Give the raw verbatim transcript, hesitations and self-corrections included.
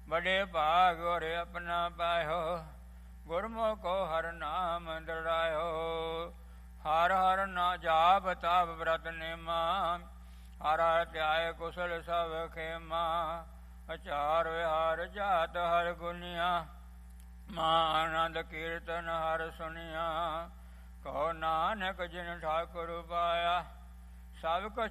ਬੜੇ ਭਾਗ ਔਰ ਆਪਣਾ ਪਾਇਓ, ਗੁਰਮੁਖ ਕੋ ਹਰ ਨਾਮ ਦ੍ਰਿੜਾਇਓ। ਹਰ ਹਰ ਨਾ ਜਾਪ ਤਪ ਬ੍ਰਤ ਨੇਮਾ, ਹਰ ਹਰ ਧਿਆਏ ਕੁਸਲ ਸਭ ਖੇਮਾ। ਅਚਾਰ ਵਿਹਾਰ ਜਾਤ ਹਰ ਗੁਨੀਆ, ਮਾਂ ਆਨੰਦ ਕੀਰਤਨ ਹਰ ਸੁਨੀਆ। ਕਹੋ ਨਾਨਕ ਜਿਨ ਠਾਕੁਰ ਪਾਇਆ, ਸਭ ਕੁਛ